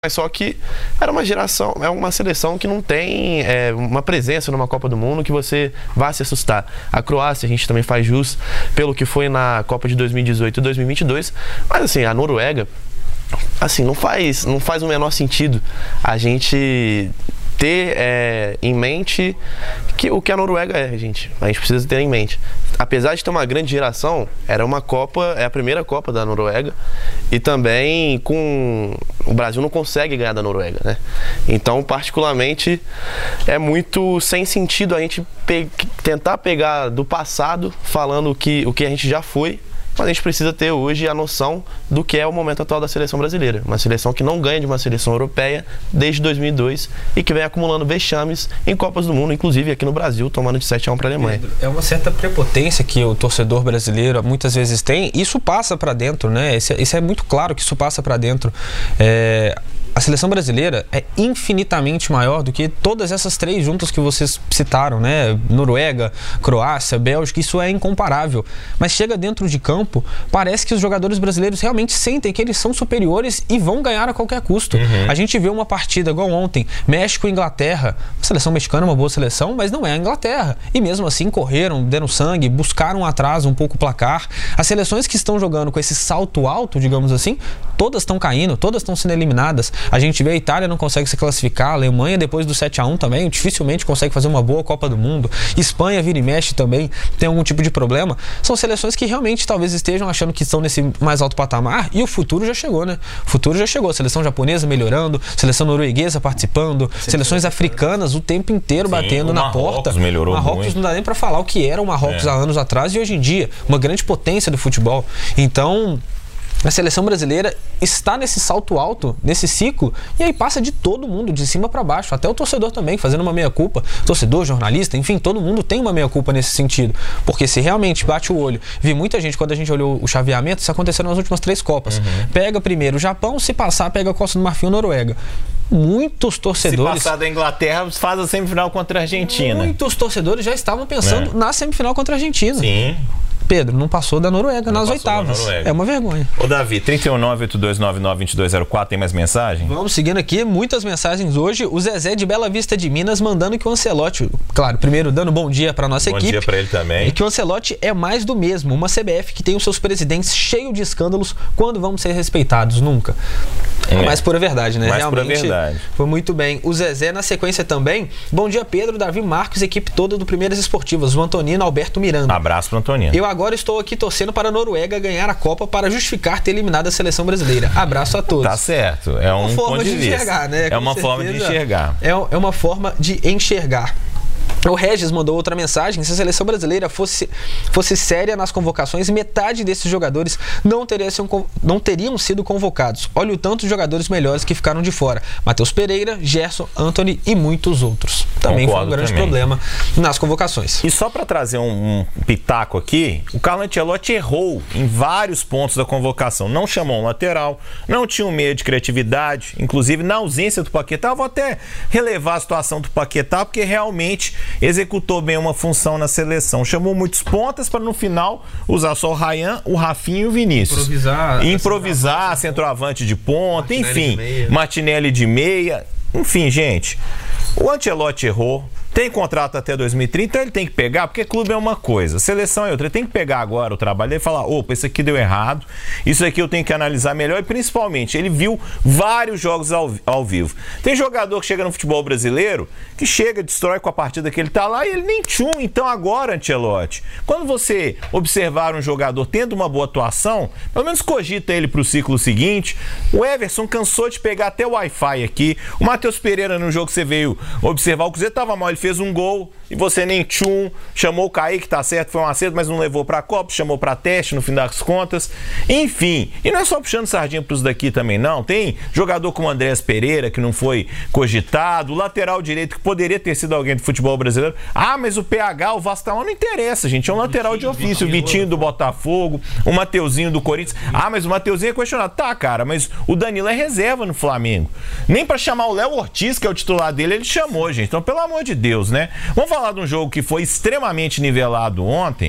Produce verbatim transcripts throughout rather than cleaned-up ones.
Mas só que era uma geração, é uma seleção que não tem é, uma presença numa Copa do Mundo que você vá se assustar. A Croácia, a gente também faz jus pelo que foi na Copa de dois mil e dezoito e dois mil e vinte e dois, mas assim, a Noruega, assim, não faz, não faz o menor sentido a gente ter é, em mente que, o que a Noruega é, gente. A gente precisa ter em mente. Apesar de ter uma grande geração, era uma Copa, é a primeira Copa da Noruega, e também com o Brasil não consegue ganhar da Noruega, né? Então, particularmente, é muito sem sentido a gente pe- tentar pegar do passado, falando que, o que a gente já foi. Mas a gente precisa ter hoje a noção do que é o momento atual da seleção brasileira. Uma seleção que não ganha de uma seleção europeia desde dois mil e dois e que vem acumulando vexames em Copas do Mundo, inclusive aqui no Brasil, tomando de sete a um para a Alemanha. É uma certa prepotência que o torcedor brasileiro muitas vezes tem, e isso passa para dentro, né? Isso, isso é muito claro que isso passa para dentro. É... A seleção brasileira é infinitamente maior do que todas essas três juntas que vocês citaram, né? Noruega, Croácia, Bélgica, isso é incomparável. Mas chega dentro de campo, parece que os jogadores brasileiros realmente sentem que eles são superiores e vão ganhar a qualquer custo. Uhum. A gente vê uma partida igual ontem, México e Inglaterra. A seleção mexicana é uma boa seleção, mas não é a Inglaterra. E mesmo assim correram, deram sangue, buscaram atrás um pouco o placar. As seleções que estão jogando com esse salto alto, digamos assim, todas estão caindo, todas estão sendo eliminadas. A gente vê a Itália não consegue se classificar, a Alemanha depois do sete a um também dificilmente consegue fazer uma boa Copa do Mundo, Espanha vira e mexe também, tem algum tipo de problema. São seleções que realmente talvez estejam achando que estão nesse mais alto patamar, e o futuro já chegou, né? O futuro já chegou, a seleção japonesa melhorando, seleção norueguesa participando, sim, seleções africanas o tempo inteiro sim, batendo na Marrocos porta. Melhorou Marrocos muito. Não dá nem pra falar o que era o Marrocos é. há anos atrás e hoje em dia, uma grande potência do futebol. Então a seleção brasileira está nesse salto alto, nesse ciclo, e aí passa de todo mundo, de cima para baixo, até o torcedor também, fazendo uma meia-culpa, torcedor, jornalista, enfim, todo mundo tem uma meia-culpa nesse sentido, porque se realmente bate o olho, vi muita gente, quando a gente olhou o chaveamento, isso aconteceu nas últimas três Copas, uhum. pega primeiro o Japão, se passar, pega a Costa do Marfim ou Noruega. Muitos torcedores... Se passar da Inglaterra, faz a semifinal contra a Argentina. Muitos torcedores já estavam pensando é. na semifinal contra a Argentina. Sim. Pedro, não passou da Noruega não nas oitavas. Noruega. É uma vergonha. Ô Davi, três um nove oito dois nove nove dois dois zero quatro, tem mais mensagem? Vamos seguindo aqui, muitas mensagens hoje. O Zezé de Bela Vista de Minas mandando que o Ancelotti, claro, primeiro dando bom dia para nossa bom equipe. Bom dia para ele também. E que o Ancelotti é mais do mesmo, uma C B F que tem os seus presidentes cheios de escândalos. Quando vamos ser respeitados? Nunca. É, é mais pura verdade, né? Mais Realmente, pura verdade. Foi muito bem. O Zezé na sequência também. Bom dia, Pedro, Davi Marcos, equipe toda do Primeiras Esportivas, o Antonino Alberto Miranda. Abraço pro Antonino. Eu agora estou aqui torcendo para a Noruega ganhar a Copa para justificar ter eliminado a seleção brasileira. Abraço a todos. Tá certo. É um uma forma ponto de, de enxergar, né? É uma forma de enxergar. É, é uma forma de enxergar. O Regis mandou outra mensagem: se a seleção brasileira fosse, fosse séria nas convocações, metade desses jogadores não, teria, não teriam sido convocados. Olha o tanto de jogadores melhores que ficaram de fora. Matheus Pereira, Gerson, Antony e muitos outros. Também Concordo foi um grande também. problema nas convocações. E só para trazer um, um pitaco aqui, o Carlo Ancelotti errou em vários pontos da convocação. Não chamou um lateral, não tinha um meio de criatividade, inclusive na ausência do Paquetá. Eu vou até relevar a situação do Paquetá, porque realmente executou bem uma função na seleção. Chamou muitos pontas para no final usar só o Ryan, o Rafinha e o Vinícius. Improvisar. Improvisar, centroavante de ponta, enfim. Martinelli de meia. Enfim, gente, o Ancelotti errou. Tem contrato até dois mil e trinta, então ele tem que pegar, porque clube é uma coisa, seleção é outra. Ele tem que pegar agora o trabalho dele e falar: opa, isso aqui deu errado, isso aqui eu tenho que analisar melhor. E principalmente, ele viu vários jogos ao, ao vivo. Tem jogador que chega no futebol brasileiro, que chega, destrói com a partida que ele tá lá e ele nem tchum. Então agora, Ancelotti, quando você observar um jogador tendo uma boa atuação, pelo menos cogita ele pro ciclo seguinte. O Everson cansou de pegar até o Wi-Fi aqui. O Matheus Pereira, no jogo que você veio observar, o Cruzeiro tava mal, ele fez um gol e você nem tchum, chamou o Kaique, tá certo, foi um acerto, mas não levou pra Copa, chamou pra teste no fim das contas. Enfim, e não é só puxando sardinha pros daqui também, não. Tem jogador como o Andréas Pereira, que não foi cogitado, o lateral direito, que poderia ter sido alguém do futebol brasileiro. Ah, mas o P H, o Vasco tá lá, não interessa, gente, é um lateral de ofício. O Vitinho do Botafogo, o Mateuzinho do Corinthians. Ah, mas o Mateuzinho é questionado. Tá, cara, mas o Danilo é reserva no Flamengo. Nem pra chamar o Léo Ortiz, que é o titular dele, ele chamou, gente. Então, pelo amor de Deus, né? Vamos falar de um jogo que foi extremamente nivelado ontem.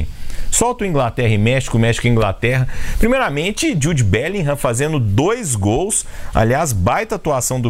Solta o Inglaterra e México, México e Inglaterra. Primeiramente, Jude Bellingham fazendo dois gols. Aliás, baita atuação do